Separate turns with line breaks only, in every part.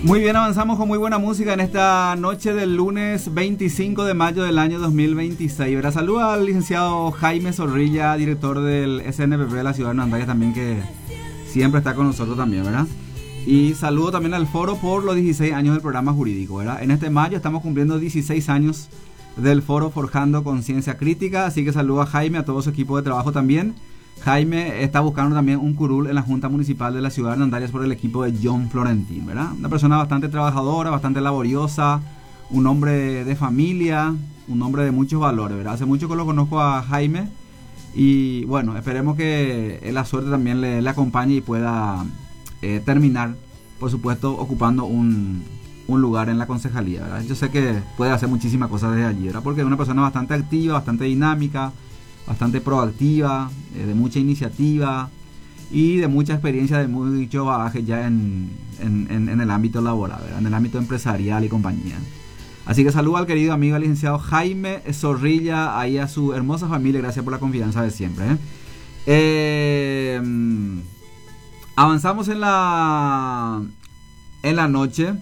Muy bien, avanzamos con muy buena música en esta noche del lunes 25 de mayo del año 2026. ¿Verdad? Saluda al licenciado Jaime Zorrilla, director del SNPP de la ciudad de Hernandarias también, que siempre está con nosotros también, ¿verdad? Y saludo también al foro por los 16 años del programa jurídico, ¿verdad? En este mayo estamos cumpliendo 16 años del foro Forjando Conciencia Crítica, así que saludo a Jaime, a todo su equipo de trabajo también. Jaime está buscando también un curul en la Junta Municipal de la ciudad de Hernandarias por el equipo de John Florentín, ¿verdad? Una persona bastante trabajadora, bastante laboriosa, un hombre de familia, un hombre de muchos valores, ¿verdad? Hace mucho que lo conozco a Jaime y bueno, esperemos que la suerte también le acompañe y pueda terminar, por supuesto, ocupando un lugar en la concejalía, ¿verdad? Yo sé que puede hacer muchísimas cosas desde allí, ¿verdad? Porque es una persona bastante activa, bastante dinámica, bastante proactiva, de mucha iniciativa y de mucha experiencia, de mucho bagaje ya en el ámbito laboral, ¿verdad? En el ámbito empresarial y compañía. Así que saludo al querido amigo, al licenciado Jaime Zorrilla, ahí a su hermosa familia, gracias por la confianza de siempre, avanzamos en la noche.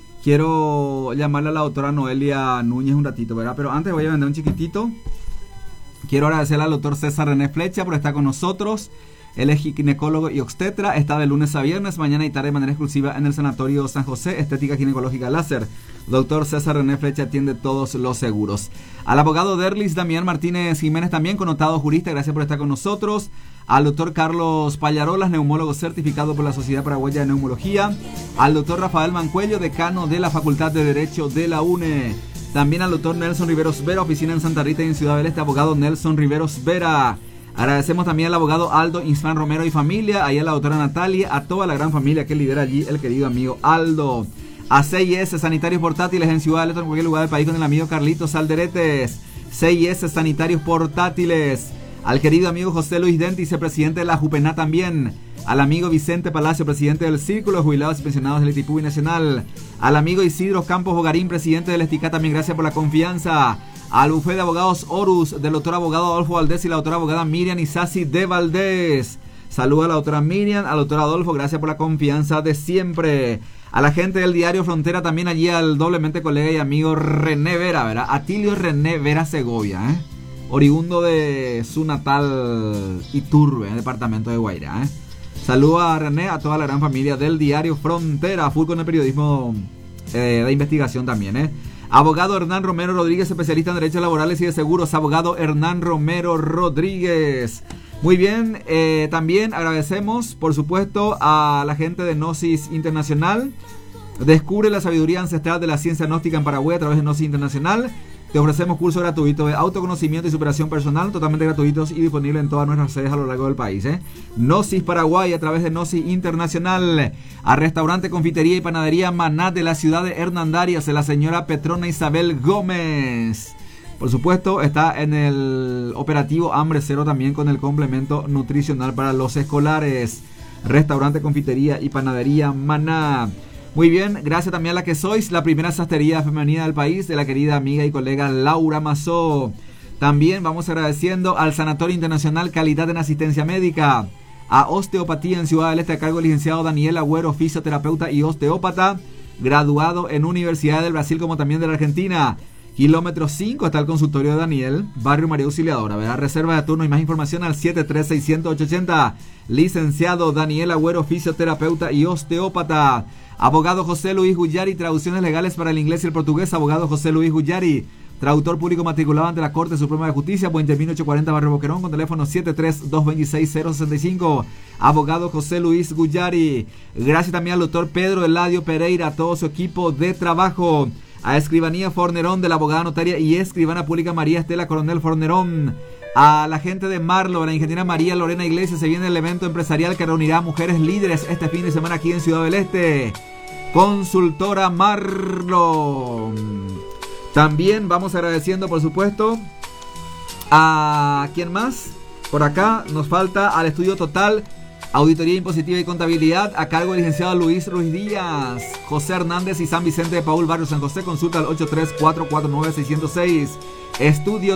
Quiero llamarle a la doctora Noelia Núñez un ratito, ¿verdad? Pero antes voy a vender un chiquitito. Quiero agradecerle al doctor César René Flecha por estar con nosotros. Él es ginecólogo y obstetra. Está de lunes a viernes, mañana y tarde de manera exclusiva en el Sanatorio San José, Estética Ginecológica Láser. Doctor César René Flecha atiende todos los seguros. Al abogado Derlis Damián Martínez Jiménez, también connotado jurista, gracias por estar con nosotros. Al doctor Carlos Pallarolas, neumólogo certificado por la Sociedad Paraguaya de Neumología. Al doctor Rafael Mancuello, decano de la Facultad de Derecho de la UNE. También al doctor Nelson Riveros Vera, oficina en Santa Rita y en Ciudad del Este, abogado Nelson Riveros Vera. Agradecemos también al abogado Aldo Insfán Romero y familia, ahí a la doctora Natalia, a toda la gran familia que lidera allí el querido amigo Aldo. A CIS Sanitarios Portátiles en Ciudad del Este, en cualquier lugar del país, con el amigo Carlitos Alderetes. CIS Sanitarios Portátiles. Al querido amigo José Luis Dente, vicepresidente de la Jupená también. Al amigo Vicente Palacio, presidente del Círculo de Jubilados y Pensionados del Itipuy Nacional. Al amigo Isidro Campos Bogarín, presidente del Esticá, también gracias por la confianza. Al bufete de abogados Horus, del doctor abogado Adolfo Valdés y la doctora abogada Miriam Isasi de Valdés. Saludos a la doctora Miriam, al doctor Adolfo, gracias por la confianza de siempre. A la gente del diario Frontera, también allí al doblemente colega y amigo René Vera, ¿verdad? Atilio René Vera Segovia, oriundo de su natal Iturbe, departamento de Guairá, Saludo a René, a toda la gran familia del diario Frontera, full con el periodismo de investigación también, Abogado Hernán Romero Rodríguez, especialista en derechos laborales y de seguros. Abogado Hernán Romero Rodríguez. Muy bien, también agradecemos, por supuesto, a la gente de Gnosis Internacional. Descubre la sabiduría ancestral de la ciencia gnóstica en Paraguay a través de Gnosis Internacional. Te ofrecemos cursos gratuitos de autoconocimiento y superación personal, totalmente gratuitos y disponibles en todas nuestras sedes a lo largo del país. Gnosis Paraguay a través de Gnosis Internacional. A Restaurante, Confitería y Panadería Maná de la ciudad de Hernandarias, de la señora Petrona Isabel Gómez. Por supuesto, está en el operativo Hambre Cero también con el complemento nutricional para los escolares. Restaurante, Confitería y Panadería Maná. Muy bien, gracias también a la que sois, la primera sastrería femenina del país, de la querida amiga y colega Laura Mazó. También vamos agradeciendo al Sanatorio Internacional Calidad en Asistencia Médica, a Osteopatía en Ciudad del Este a cargo del licenciado Daniel Agüero, fisioterapeuta y osteópata, graduado en Universidad del Brasil como también de la Argentina. Kilómetro 5 está el consultorio de Daniel, barrio María Auxiliadora, ¿verdad? Reserva de turno y más información al 736-180. Licenciado Daniel Agüero, fisioterapeuta y osteópata. Abogado José Luis Guyari, traducciones legales para el inglés y el portugués. Abogado José Luis Guyari, traductor público matriculado ante la Corte Suprema de Justicia, Puente 1840, barrio Boquerón, con teléfono 73226-065. Abogado José Luis Guyari. Gracias también al doctor Pedro Eladio Pereira, a todo su equipo de trabajo. A Escribanía Fornerón, de la abogada notaria y escribana pública María Estela Coronel Fornerón. A la gente de Marlo, a la ingeniera María Lorena Iglesias, se viene el evento empresarial que reunirá a mujeres líderes este fin de semana aquí en Ciudad del Este. Consultora Marlo. También vamos agradeciendo, por supuesto, a ¿quién más? Por acá nos falta al Estudio Total, Auditoría Impositiva y Contabilidad, a cargo del licenciado Luis Ruiz Díaz, José Hernández y San Vicente de Paul, barrio San José. Consulta al 83449-606. Estudio